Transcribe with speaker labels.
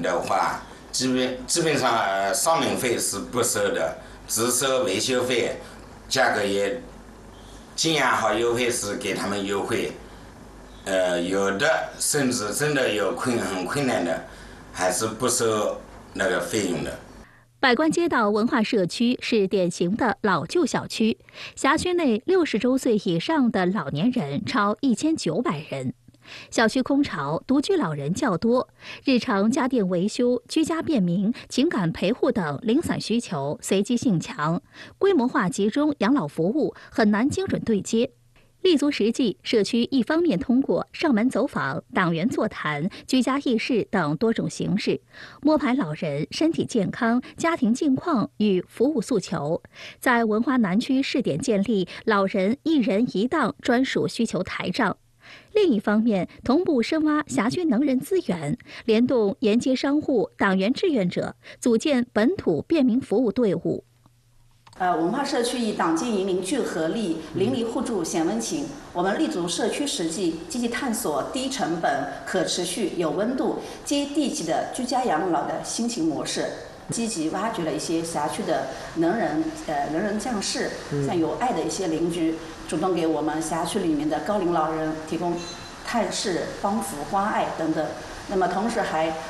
Speaker 1: 的话，基本上上门费是不收的，只收维修费，价格也尽量好优惠是给他们优惠。有的甚至真的有很困难的，还是不收那个费用的。
Speaker 2: 百官街道文化社区是典型的老旧小区，辖区内60周岁以上的老年人超1900人。小区空巢、独居老人较多，日常家电维修、居家便民、情感陪护等零散需求随机性强，规模化集中养老服务很难精准对接。立足实际，社区一方面通过上门走访、党员座谈、居家议事等多种形式，摸排老人身体健康、家庭近况与服务诉求，在文华南区试点建立老人一人一档专属需求台账。另一方面，同步深挖辖区能人资源，联动沿街商户、党员志愿者，组建本土便民服务队伍。
Speaker 3: 文化社区以党建营邻聚合力、邻里互助显温情。我们立足社区实际，积极探索低成本、可持续、有温度、接地气的居家养老的新型模式。积极挖掘了一些辖区的能人将士，像有爱的一些邻居，主动给我们辖区里面的高龄老人提供探视、帮扶、关爱等等。那么同时还